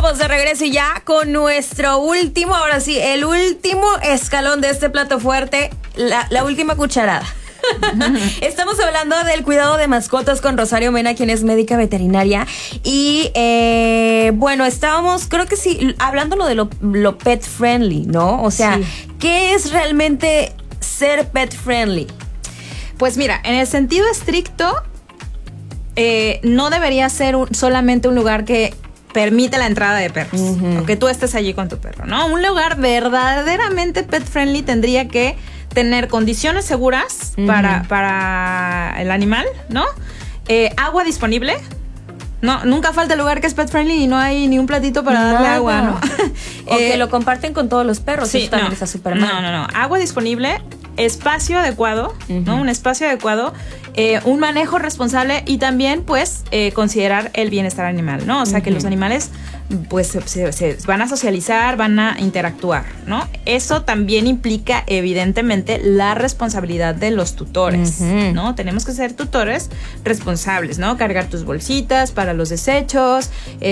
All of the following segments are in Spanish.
Estamos de regreso ya con nuestro último, ahora sí, el último escalón de este plato fuerte, la última cucharada. Estamos hablando del cuidado de mascotas con Rosario Mena, quien es médica veterinaria. Y bueno, estábamos, creo que sí, hablando de lo pet friendly, ¿no? O sea, sí. ¿Qué es realmente ser pet friendly? Pues mira, en el sentido estricto, no debería ser solamente un lugar que permite la entrada de perros, o que tú estés allí con tu perro, ¿no? Un lugar verdaderamente pet friendly tendría que tener condiciones seguras para el animal, ¿no? Agua disponible. No, nunca falta el lugar que es pet friendly y no hay ni un platito para darle agua, ¿no? O que lo comparten con todos los perros. Sí, eso también está súper mal. No. Agua disponible, espacio adecuado, ¿no? Un espacio adecuado, un manejo responsable y también, pues, considerar el bienestar animal, ¿no? O sea, que los animales, pues, se van a socializar, van a interactuar, ¿no? Eso también implica, evidentemente, la responsabilidad de los tutores, ¿no? Tenemos que ser tutores responsables, ¿no? Cargar tus bolsitas para los desechos,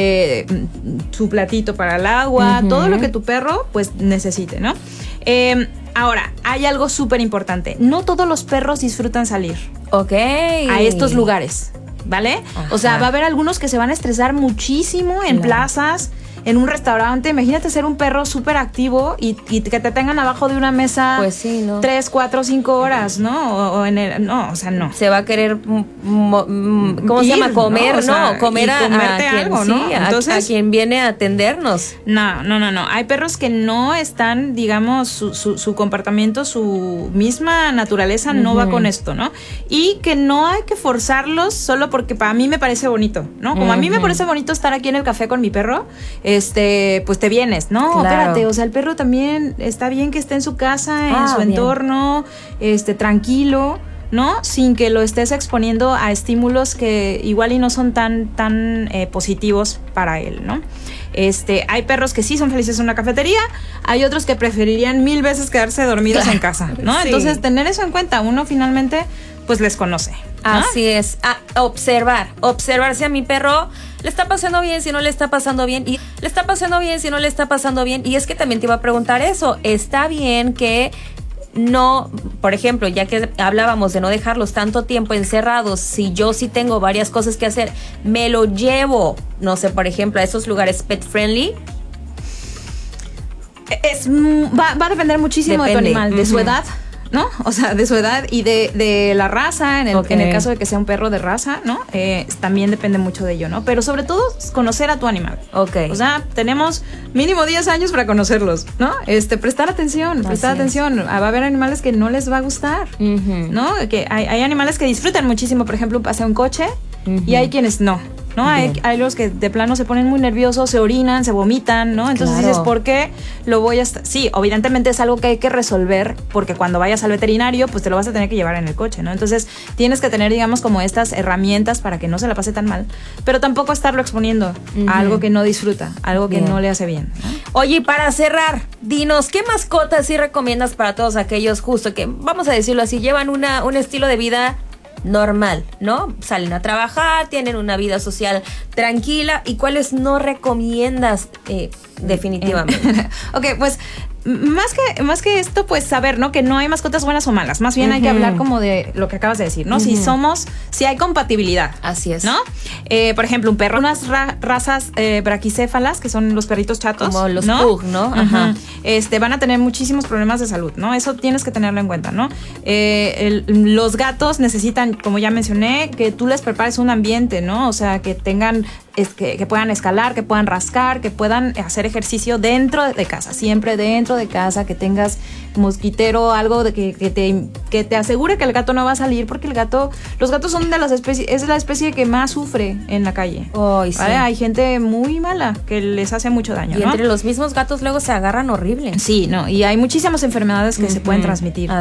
su platito para el agua, todo lo que tu perro, pues, necesite, ¿no? Ahora, hay algo súper importante. No todos los perros disfrutan salir. Ok. A estos lugares, ¿vale? Ajá. O sea, va a haber algunos que se van a estresar muchísimo en plazas, en un restaurante. Imagínate ser un perro súper activo y que te tengan abajo de una mesa, pues sí, ¿no? 3, 4, 5 horas, ¿no? O en el, no, o sea, no. Se va a querer, ¿cómo se llama? Comer, ¿no? O sea, comer a quien, algo, ¿no? Sí, entonces, a quien viene a atendernos. No. Hay perros que no están, digamos, su comportamiento, su misma naturaleza no va con esto, ¿no? Y que no hay que forzarlos solo porque para mí me parece bonito, ¿no? Como a mí me parece bonito estar aquí en el café con mi perro, pues te vienes, ¿no? Claro. Espérate, o sea, el perro también está bien que esté en su casa, en su entorno, tranquilo, ¿no? Sin que lo estés exponiendo a estímulos que igual y no son tan positivos para él, ¿no? Hay perros que sí son felices en una cafetería, hay otros que preferirían 1000 veces quedarse dormidos en casa, ¿no? Sí. Entonces, tener eso en cuenta, uno finalmente, pues les conoce, ¿no? Así es, observar si a mi perro le está pasando bien, si no le está pasando bien, y le está pasando bien, si no le está pasando bien. Y es que también te iba a preguntar eso, está bien que no, por ejemplo, ya que hablábamos de no dejarlos tanto tiempo encerrados, si yo sí tengo varias cosas que hacer, me lo llevo, no sé, por ejemplo, a esos lugares pet friendly. Va a depender muchísimo de tu animal, de su edad, ¿no? O sea, de su edad y de la raza, en el caso de que sea un perro de raza, ¿no? También depende mucho de ello, ¿no? Pero sobre todo, conocer a tu animal. Ok. O sea, tenemos mínimo 10 años para conocerlos, ¿no? Prestar atención. Va a haber animales que no les va a gustar, ¿no? Que hay animales que disfrutan muchísimo, por ejemplo, un paseo en coche, y hay quienes no. ¿No? Hay los que de plano se ponen muy nerviosos, se orinan, se vomitan, ¿no? Entonces dices, ¿por qué lo voy a...? Sí, evidentemente es algo que hay que resolver, porque cuando vayas al veterinario, pues te lo vas a tener que llevar en el coche, ¿no? Entonces tienes que tener, digamos, como estas herramientas para que no se la pase tan mal, pero tampoco estarlo exponiendo a algo que no disfruta, algo que no le hace bien, ¿no? Oye, para cerrar, dinos, ¿qué mascotas sí recomiendas para todos aquellos justo que, vamos a decirlo así, llevan un estilo de vida normal, ¿no? Salen a trabajar, tienen una vida social tranquila, ¿y cuáles no recomiendas definitivamente? Ok, pues más que esto, pues saber, ¿no? Que no hay mascotas buenas o malas. Más bien hay que hablar como de lo que acabas de decir, ¿no? Si hay compatibilidad. Así es. ¿No? Por ejemplo, un perro, unas razas braquicéfalas, que son los perritos chatos. Como los pug, ¿no? Ajá. Van a tener muchísimos problemas de salud, ¿no? Eso tienes que tenerlo en cuenta, ¿no? Los gatos necesitan, como ya mencioné, que tú les prepares un ambiente, ¿no? O sea, que tengan... que puedan escalar, que puedan rascar, que puedan hacer ejercicio dentro de casa, siempre dentro de casa, que tengas mosquitero, algo de que te asegure que el gato no va a salir, porque los gatos son de las especies, es la especie que más sufre en la calle. ¿Vale? Sí. Hay gente muy mala que les hace mucho daño, y ¿no? Entre los mismos gatos luego se agarran horrible. Sí, no, y hay muchísimas enfermedades que se pueden transmitir.